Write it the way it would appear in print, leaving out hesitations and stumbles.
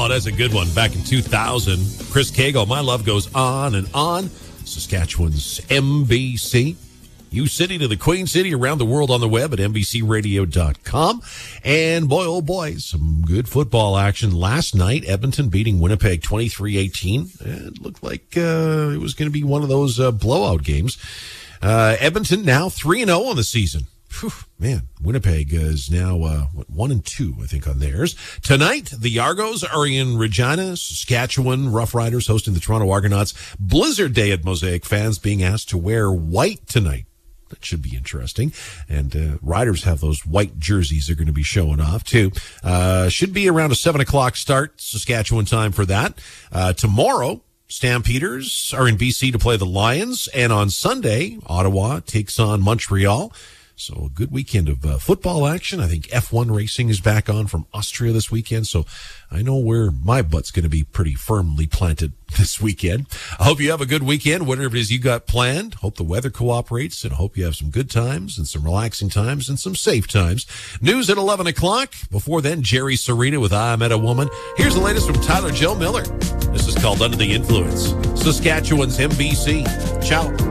that's a good one. Back in 2000, Chris Cagle, My Love Goes On and On. Saskatchewan's MBC. U City to the Queen City, around the world on the web at NBCRadio.com. And boy, oh boy, some good football action last night. Edmonton beating Winnipeg 23-18. It looked like it was going to be one of those blowout games. Edmonton now 3-0 on the season. Whew, man, Winnipeg is now 1-2, I think, on theirs. Tonight, the Argos are in Regina, Saskatchewan. Rough Riders hosting the Toronto Argonauts. Blizzard Day at Mosaic. Fans being asked to wear white tonight. That should be interesting. And Riders have those white jerseys they're going to be showing off, too. Should be around a 7 o'clock start, Saskatchewan time for that. Tomorrow, Stampeders are in BC to play the Lions. And on Sunday, Ottawa takes on Montreal. So a good weekend of football action. I think F1 racing is back on from Austria this weekend. So I know where my butt's going to be pretty firmly planted this weekend. I hope you have a good weekend, whatever it is you got planned. Hope the weather cooperates, and hope you have some good times and some relaxing times and some safe times. News at 11 o'clock. Before then, Jerry Serena with I Met a Woman. Here's the latest from Tyler Joe Miller. This is called Under the Influence. Saskatchewan's MBC. Ciao.